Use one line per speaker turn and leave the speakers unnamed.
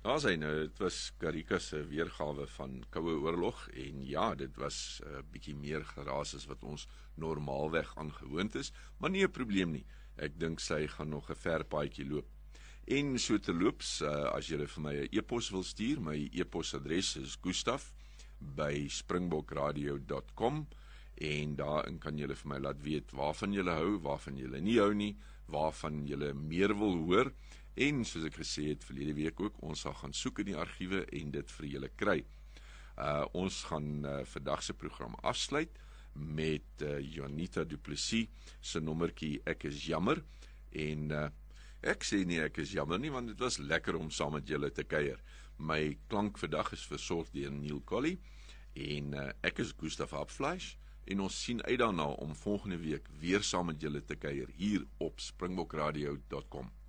Dit was Karika se weergawe van Koue Oorlog en ja, dit was 'n bietjie meer geraas as wat ons normaalweg aangewoond is, maar nie 'n probleem nie. Ek dink sy gaan nog 'n ver paadjie loop. En so terloops, as jy vir my 'n e-pos wil stuur, my e-posadres is gustaf@springbokradio.com en daarin kan julle vir my laat weet waarvan julle hou, waarvan julle nie hou nie, waarvan julle meer wil hoor. En soos ek gesê het verlede week ook, ons sal gaan soek in die argiewe en dit vir julle kry. Ons gaan vandag se program afsluit met Janita Du Plessis se nommertjie Ek is jammer. En ek sê nie ek is jammer nie, want dit was lekker om saam met julle te kuier. My klank vandag is versorg deur Neil Colley en ek is Gustaf Hapfleisch en ons sien uit daarna om volgende week weer saam met julle te kuier hier op springbokradio.com.